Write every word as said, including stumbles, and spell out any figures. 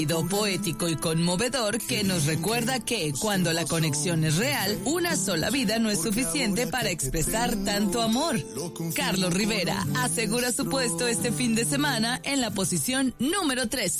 poético y conmovedor que nos recuerda que cuando la conexión es real, una sola vida no es suficiente para expresar tanto amor. Carlos Rivera asegura su puesto este fin de semana en la posición número trece.